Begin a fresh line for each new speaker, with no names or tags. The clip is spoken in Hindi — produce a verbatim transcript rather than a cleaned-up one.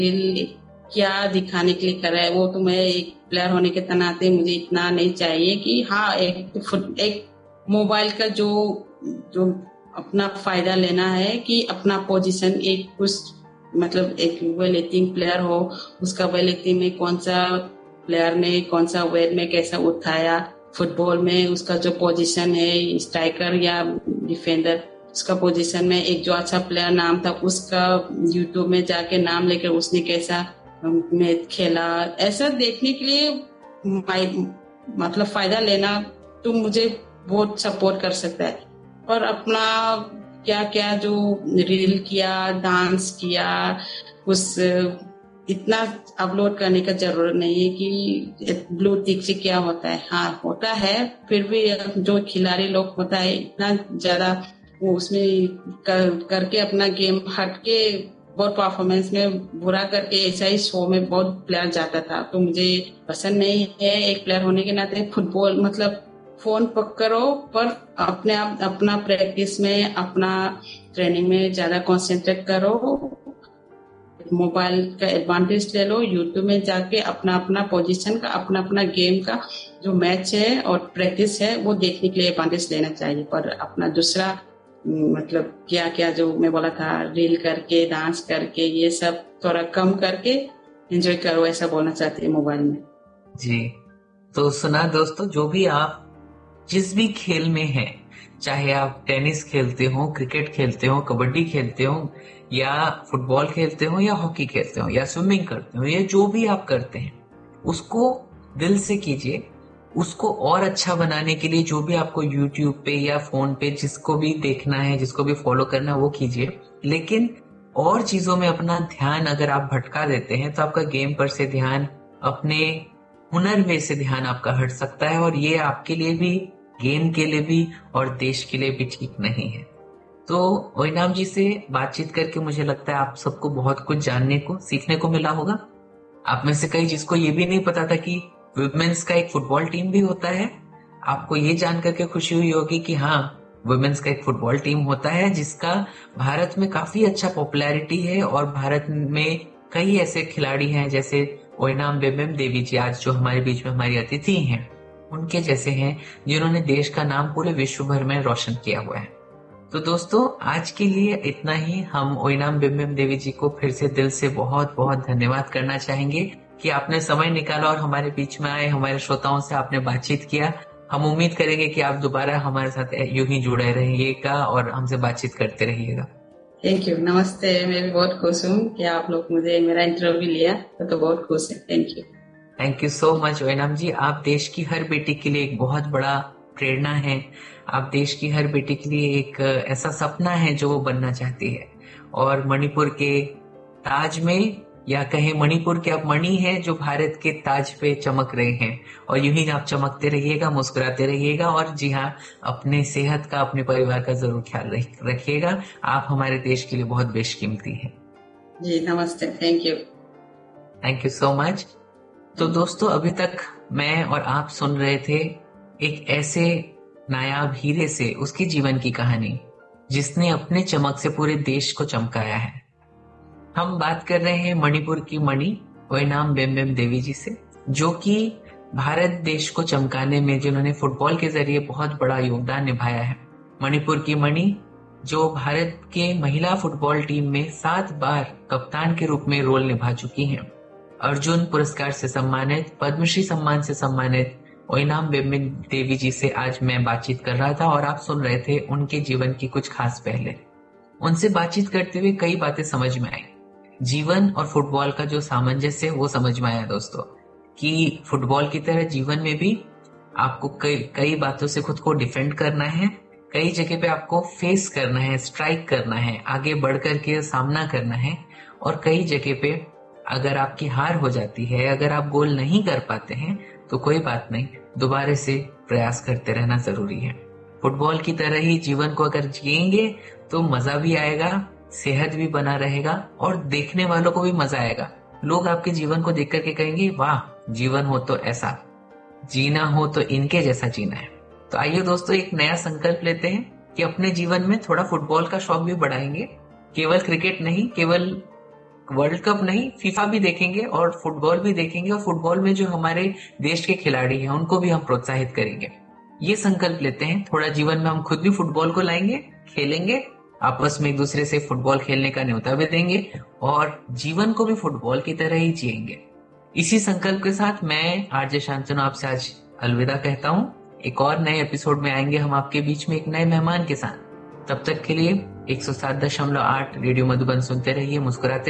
रील क्या दिखाने के लिए कर रहा है। वो तो मैं एक प्लेयर होने के नाते मुझे इतना नहीं चाहिए कि हाँ एक फुट एक मोबाइल का जो जो अपना फायदा लेना है कि अपना पोजीशन एक कुछ मतलब एक वेलिटिंग प्लेयर हो, उसका वेलिटिंग में कौन सा प्लेयर ने कौन सा वेट में कैसा उठाया, फुटबॉल में उसका जो पोजीशन है स्ट्राइकर या डिफेंडर, उसका पोजीशन में एक जो अच्छा प्लेयर नाम था उसका यूट्यूब में जाके नाम लेकर उसने कैसा मैच खेला, ऐसा देखने के लिए मतलब फायदा लेना तो मुझे बहुत सपोर्ट कर सकता है। और अपना क्या क्या जो रील किया, डांस किया, उस इतना अपलोड करने का जरूरत नहीं है कि ब्लू टिक से क्या होता है। हाँ होता है, फिर भी जो खिलाड़ी लोग होता है इतना ज्यादा वो उसमें कर, करके अपना गेम हट के बहुत परफॉर्मेंस में बुरा करके ऐसा ही शो में बहुत प्लेयर जाता था, तो मुझे पसंद नहीं है। एक प्लेयर होने के नाते फुटबॉल मतलब फोन पकड़ो पर अपने आप अपना प्रैक्टिस में अपना ट्रेनिंग में ज्यादा कंसंट्रेट करो, मोबाइल का एडवांटेज ले लो, यूट्यूब में जाके अपना अपना पोजीशन का अपना अपना गेम का जो मैच है और प्रैक्टिस है वो देखने के लिए एडवांटेज लेना चाहिए। पर अपना दूसरा मतलब क्या क्या जो मैं बोला था रील करके डांस करके ये सब थोड़ा कम करके एंजॉय करो, ऐसा बोलना चाहती है मोबाइल में।
जी तो सुना दोस्तों, जो भी आप जिस भी खेल में हैं, चाहे आप टेनिस खेलते हो, क्रिकेट खेलते हो, कबड्डी खेलते हो, या फुटबॉल खेलते हो, या हॉकी खेलते हो, या स्विमिंग करते हो, या जो भी आप करते हैं उसको दिल से कीजिए। उसको और अच्छा बनाने के लिए जो भी आपको यूट्यूब पे या फोन पे जिसको भी देखना है, जिसको भी फॉलो करना है वो कीजिए। लेकिन और चीजों में अपना ध्यान अगर आप भटका देते हैं तो आपका गेम पर से ध्यान, अपने हुनर में से ध्यान आपका हट सकता है, और ये आपके लिए भी, गेम के लिए भी और देश के लिए भी ठीक नहीं है। तो ओइनाम जी से बातचीत करके मुझे लगता है आप सबको बहुत कुछ जानने को, सीखने को मिला होगा। आप में से कई जिसको ये भी नहीं पता था कि वुमेन्स का एक फुटबॉल टीम भी होता है, आपको ये जान करके खुशी हुई होगी कि हाँ वुमेन्स का एक फुटबॉल टीम होता है जिसका भारत में काफी अच्छा पॉपुलैरिटी है, और भारत में कई ऐसे खिलाड़ी हैं जैसे ओइनाम बेबेम देवी जी आज जो हमारे बीच में हमारी अतिथि हैं, उनके जैसे हैं जिन्होंने देश का नाम पूरे विश्व भर में रोशन किया हुआ है। तो दोस्तों आज के लिए इतना ही। हम ओइनाम बिम्बिम देवी जी को फिर से दिल से बहुत बहुत धन्यवाद करना चाहेंगे कि आपने समय निकाला और हमारे बीच में आए, हमारे श्रोताओं से आपने बातचीत किया। हम उम्मीद करेंगे कि आप दोबारा हमारे साथ यूं ही जुड़े रहिएगा और हमसे बातचीत करते रहिएगा।
थैंक यू, नमस्ते। मैं भी बहुत खुश हूँ कि आप लोग मुझे मेरा इंटरव्यू लिया, तो, तो बहुत खुश है। Thank you
thank you so much ओइनाम जी। आप देश की हर बेटी के लिए एक बहुत बड़ा प्रेरणा है। आप देश की हर बेटी के लिए एक ऐसा सपना है जो वो बनना चाहती है, और मणिपुर के ताज में, या कहें मणिपुर के आप मणि हैं जो भारत के ताज पे चमक रहे हैं, और यूं ही आप चमकते रहिएगा, मुस्कुराते रहिएगा, और जी हाँ अपने सेहत का, अपने परिवार का जरूर ख्याल रखिएगा। आप हमारे देश के लिए बहुत बेशकीमती हैं।
जी नमस्ते, thank you
thank you so much. तो दोस्तों अभी तक मैं और आप सुन रहे थे एक ऐसे नायाब हीरे से उसकी जीवन की कहानी जिसने अपने चमक से पूरे देश को चमकाया है। हम बात कर रहे हैं मणिपुर की मणि ओइनाम बेम्बेम देवी जी से, जो कि भारत देश को चमकाने में जिन्होंने फुटबॉल के जरिए बहुत बड़ा योगदान निभाया है। मणिपुर की मणि जो भारत के महिला फुटबॉल टीम में सात बार कप्तान के रूप में रोल निभा चुकी हैं। अर्जुन पुरस्कार से सम्मानित, पद्मश्री सम्मान से सम्मानित ओइनाम बेम्बेम देवी जी से आज मैं बातचीत कर रहा था, और आप सुन रहे थे उनके जीवन की कुछ खास पहले। उनसे बातचीत करते हुए कई बातें समझ में आई। जीवन और फुटबॉल का जो सामंजस्य वो समझ में आया दोस्तों, कि फुटबॉल की तरह जीवन में भी आपको कई कई बातों से खुद को डिफेंड करना है, कई जगह पे आपको फेस करना है, स्ट्राइक करना है, आगे बढ़ करके सामना करना है, और कई जगह पे अगर आपकी हार हो जाती है, अगर आप गोल नहीं कर पाते हैं तो कोई बात नहीं, दोबारा से प्रयास करते रहना जरूरी है। फुटबॉल की तरह ही जीवन को अगर जिएंगे तो मजा भी आएगा, सेहत भी बना रहेगा, और देखने वालों को भी मजा आएगा। लोग आपके जीवन को देख करके कहेंगे वाह जीवन हो तो ऐसा, जीना हो तो इनके जैसा जीना है। तो आइए दोस्तों एक नया संकल्प लेते हैं कि अपने जीवन में थोड़ा फुटबॉल का शौक भी बढ़ाएंगे। केवल क्रिकेट नहीं, केवल वर्ल्ड कप नहीं, फीफा भी देखेंगे और फुटबॉल भी देखेंगे, और फुटबॉल में जो हमारे देश के खिलाड़ी हैं उनको भी हम प्रोत्साहित करेंगे। ये संकल्प लेते हैं, थोड़ा जीवन में हम खुद भी फुटबॉल को लाएंगे, खेलेंगे, आपस में एक दूसरे से फुटबॉल खेलने का न्योता भी देंगे और जीवन को भी फुटबॉल की तरह ही जिएंगे। इसी संकल्प के साथ मैं आरजे शांतनु आपसे आज अलविदा कहता हूँ। एक और नए एपिसोड में आएंगे हम आपके बीच में एक नए मेहमान के साथ। तब तक के लिए एक सौ सात दशमलव आठ रेडियो मधुबन सुनते रहिए, मुस्कुराते